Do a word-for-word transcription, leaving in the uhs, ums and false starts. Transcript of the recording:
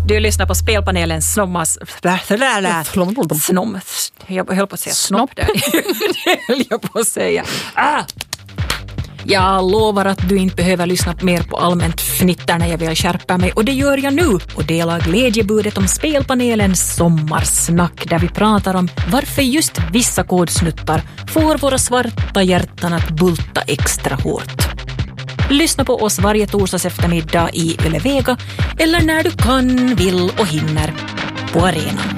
Du lyssnar på spelpanelens snommas... Snom... Jag höll på att säga snopp där. Det höll jag på att säga. Ah! Jag lovar att du inte behöver lyssna mer på allmänt fnitter när jag vill skärpa mig. Och det gör jag nu och delar glädjebudet om spelpanelens sommarsnack där vi pratar om varför just vissa kodsnuttar får våra svarta hjärtan att bulta extra hårt. Lyssna på oss varje torsdags eftermiddag i Yle Vega eller när du kan, vill och hinner på arenan.